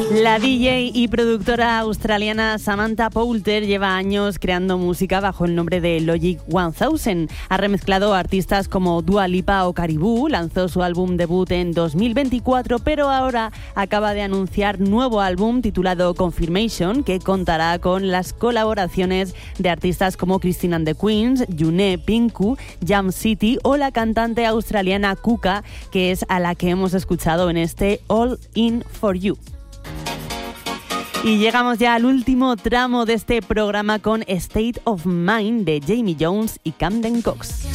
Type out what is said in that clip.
La DJ y productora australiana Samantha Poulter lleva años creando música bajo el nombre de Logic 1000. Ha remezclado artistas como Dua Lipa o Caribou, lanzó su álbum debut en 2024, pero ahora acaba de anunciar nuevo álbum titulado Confirmation, que contará con las colaboraciones de artistas como Christine and the Queens, June, Pinku, Jam City o la cantante australiana Kuka, que es a la que hemos escuchado en este All In For You. Y llegamos ya al último tramo de este programa con State of Mind de Jamie Jones y Camden Cox.